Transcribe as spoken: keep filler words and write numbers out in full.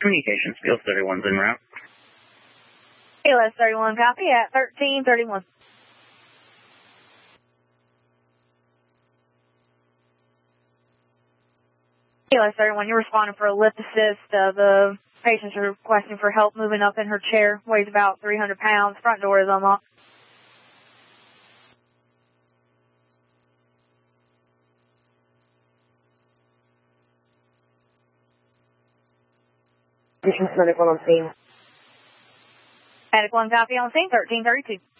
Communications, Field thirty-one's en route. A L S thirty-one, copy at thirteen thirty-one. A L S thirty-one, you're responding for a lift assist. Uh, the patient's requesting for help moving up in her chair. Weighs about three hundred pounds. Front door is unlocked. Medical on scene. Medical one, copy on scene, thirteen thirty-two.